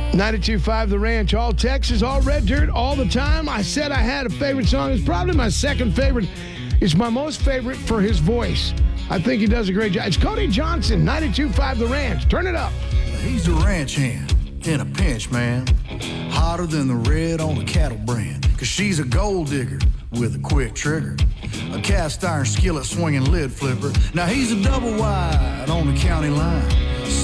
92.5 The Ranch, all Texas, all red dirt, all the time. I said I had a favorite song. It's probably my second favorite. It's my most favorite for his voice. I think he does a great job. It's Cody Johnson, 92.5 The Ranch. Turn it up. He's a ranch hand in a pinch, man. Hotter than the red on a cattle brand. Cause she's a gold digger with a quick trigger. A cast iron skillet swinging lid flipper. Now he's a double wide on the county line.